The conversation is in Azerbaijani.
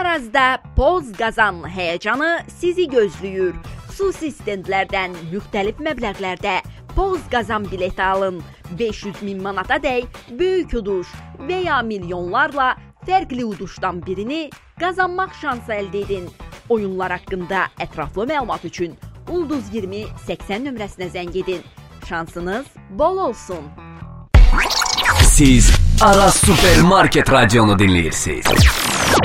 Arazda Poz Qazan həyəcanı sizi gözləyir. Xüsusi stendlərdən müxtəlif məbləğlərdə Poz Qazan bileti alın. 500.000 manata dək böyük uduş və ya milyonlarla fərqli uduşdan birini qazanmaq şansı əldə edin. Oyunlar haqqında ətraflı məlumat üçün Ulduz 20 80 nömrəsinə zəng edin. Şansınız bol olsun. Siz Aras Supermarket Radyonu dinləyirsiniz.